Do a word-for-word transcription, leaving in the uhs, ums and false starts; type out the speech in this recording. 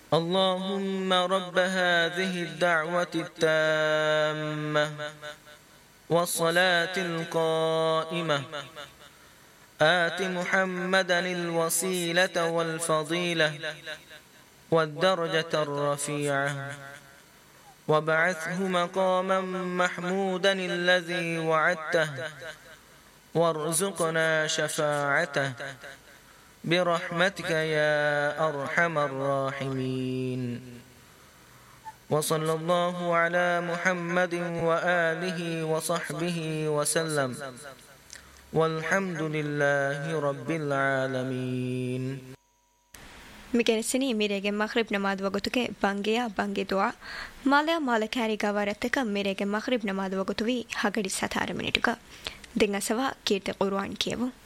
اللهم رب هذه الدعوة التامة والصلاة القائمة آت محمدا الوسيلة والفضيلة والدرجة الرفيعة وابعثه مقاما محمودا الذي وعدته وارزقنا شفاعته برحمتك يا أرحم الراحمين. وصلى الله على محمد وآله وصحبه وسلم والحمد لله رب العالمين. ಮಿಗೆನಸಿನಿ ಮಿರೆಗೆ ಮಗ್ರಿಬ್ ನಮಾಜ್ ವಗುತುಗೆ ಬಂಗೆಯ ಬಂಗೆ ದುಆ ಮಾಲಯ ಮಾಲ ಕ್ಯಾರಿ ಗವರತ್ತಕ ಮಿರೆಗೆ ಮಗ್ರಿಬ್ ನಮಾಜ್ ವಗುತುವಿ ಹಗಡಿ ಸತಾರ ಮಿನಿಟುಕ ದೆಂಗಸವ ಕೀರ್ತಿ ಕುರ್ಆನ್ ಕಿಯವು